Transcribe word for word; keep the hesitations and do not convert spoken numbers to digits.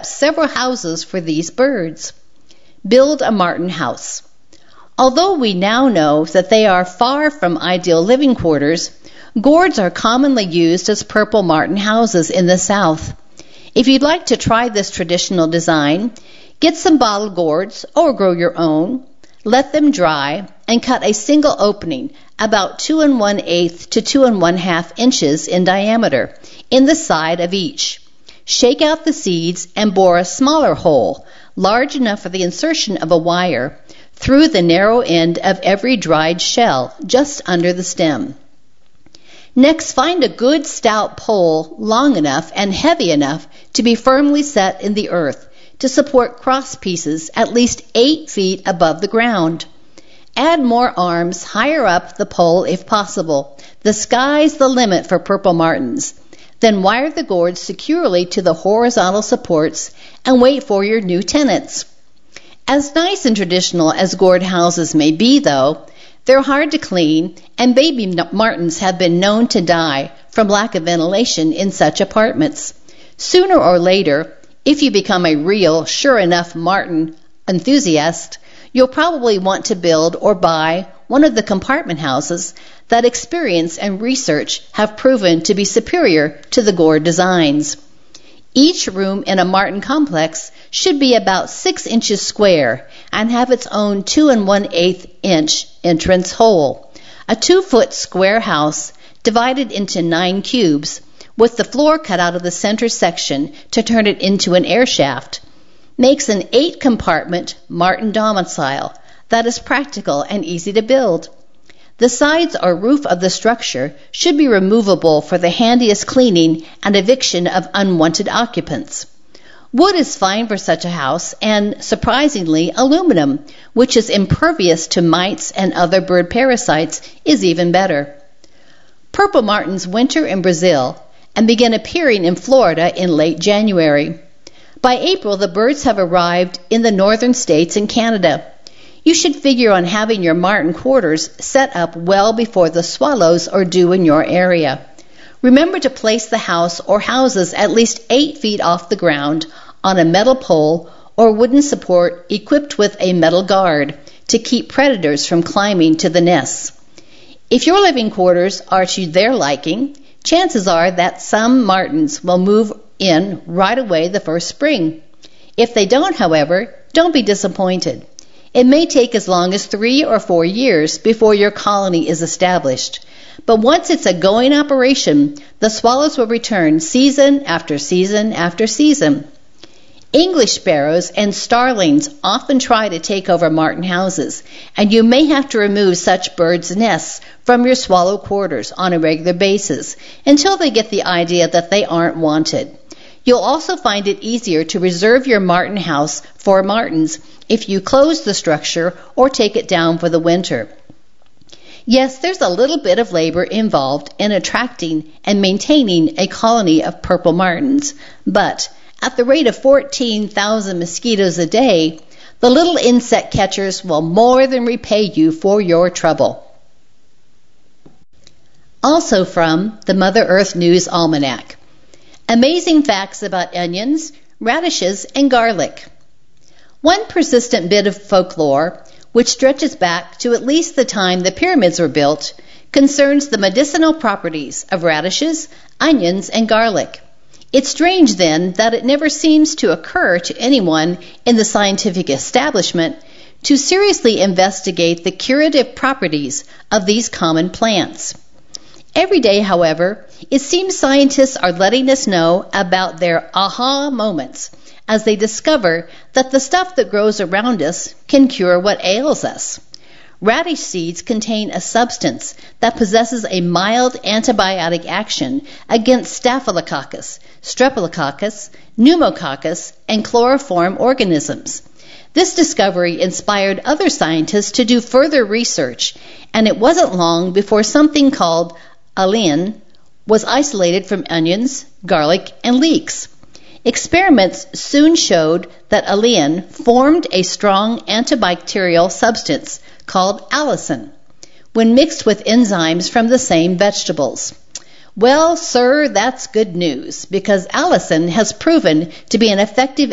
up several houses for these birds. Build a martin house. Although we now know that they are far from ideal living quarters, gourds are commonly used as purple martin houses in the South. If you'd like to try this traditional design, get some bottle gourds or grow your own, let them dry, and cut a single opening about two and one eighth to two and one half inches in diameter in the side of each. Shake out the seeds and bore a smaller hole, large enough for the insertion of a wire, through the narrow end of every dried shell, just under the stem. Next, find a good stout pole long enough and heavy enough to be firmly set in the earth to support cross pieces at least eight feet above the ground. Add more arms higher up the pole if possible. The sky's the limit for purple martins. Then wire the gourds securely to the horizontal supports and wait for your new tenants. As nice and traditional as gourd houses may be, though, they're hard to clean, and baby martins have been known to die from lack of ventilation in such apartments. Sooner or later, if you become a real, sure enough martin enthusiast, you'll probably want to build or buy one of the compartment houses that experience and research have proven to be superior to the gourd designs. Each room in a martin complex should be about six inches square and have its own two and one eighth inch entrance hole. A two-foot square house divided into nine cubes, with the floor cut out of the center section to turn it into an air shaft, makes an eight-compartment martin domicile that is practical and easy to build. The sides or roof of the structure should be removable for the handiest cleaning and eviction of unwanted occupants. Wood is fine for such a house, and, surprisingly, aluminum, which is impervious to mites and other bird parasites, is even better. Purple martins winter in Brazil and begin appearing in Florida in late January. By April, the birds have arrived in the northern states and Canada. You should figure on having your martin quarters set up well before the swallows are due in your area. Remember to place the house or houses at least eight feet off the ground on a metal pole or wooden support equipped with a metal guard to keep predators from climbing to the nests. If your living quarters are to their liking, chances are that some martins will move in right away the first spring. If they don't, however, don't be disappointed. It may take as long as three or four years before your colony is established. But once it's a going operation, the swallows will return season after season after season. English sparrows and starlings often try to take over martin houses, and you may have to remove such birds' nests from your swallow quarters on a regular basis until they get the idea that they aren't wanted. You'll also find it easier to reserve your martin house for martins if you close the structure or take it down for the winter. Yes, there's a little bit of labor involved in attracting and maintaining a colony of purple martins, but at the rate of fourteen thousand mosquitoes a day, the little insect catchers will more than repay you for your trouble. Also from the Mother Earth News Almanac. Amazing facts about onions, radishes, and garlic. One persistent bit of folklore, which stretches back to at least the time the pyramids were built, concerns the medicinal properties of radishes, onions, and garlic. It's strange, then, that it never seems to occur to anyone in the scientific establishment to seriously investigate the curative properties of these common plants. Every day, however, it seems scientists are letting us know about their aha moments as they discover that the stuff that grows around us can cure what ails us. Radish seeds contain a substance that possesses a mild antibiotic action against Staphylococcus, Streptococcus, Pneumococcus, and chloroform organisms. This discovery inspired other scientists to do further research, and it wasn't long before something called Alliin was isolated from onions, garlic, and leeks. Experiments soon showed that Alliin formed a strong antibacterial substance called allicin when mixed with enzymes from the same vegetables. Well, sir, that's good news, because allicin has proven to be an effective